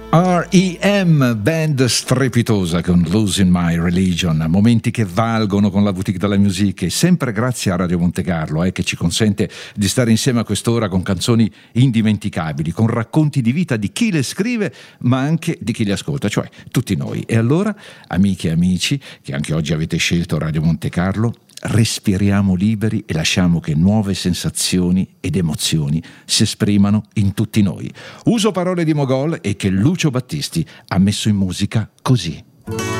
R.E.M., band strepitosa con Losing My Religion, momenti che valgono con la Boutique de la Musique, sempre grazie a Radio Monte Carlo che ci consente di stare insieme a quest'ora con canzoni indimenticabili, con racconti di vita di chi le scrive ma anche di chi le ascolta, cioè tutti noi. E allora, amiche e amici che anche oggi avete scelto Radio Monte Carlo, respiriamo liberi e lasciamo che nuove sensazioni ed emozioni si esprimano in tutti noi. Uso parole di Mogol e che Lucio Battisti ha messo in musica così.